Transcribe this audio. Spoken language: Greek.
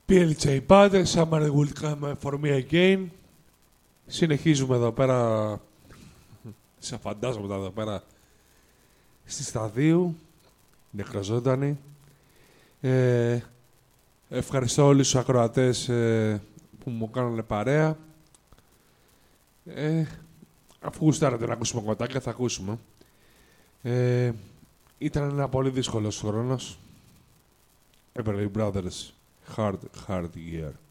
PLJ Padre, Summer will come for me again. Συνεχίζουμε εδώ πέρα, σε φαντάζομαι εδώ πέρα, στη Σταδίου, νεκροζώντανη. Ευχαριστώ όλους τους ακροατές που μου κάνανε παρέα. Αφού γουστάρατε να ακούσουμε κομμάτια, θα ακούσουμε. Ήταν ένα πολύ δύσκολος χρόνος. Everly Brothers, hard year.